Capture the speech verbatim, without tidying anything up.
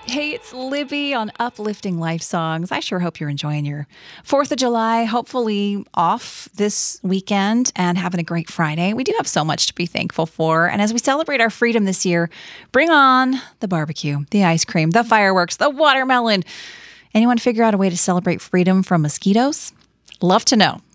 Hey, it's Libby on Uplifting Life Songs. I sure hope you're enjoying your fourth of July, hopefully off this weekend and having a great Friday. We do have so much to be thankful for. And as we celebrate our freedom this year, bring on the barbecue, the ice cream, the fireworks, the watermelon. Anyone figure out a way to celebrate freedom from mosquitoes? Love to know.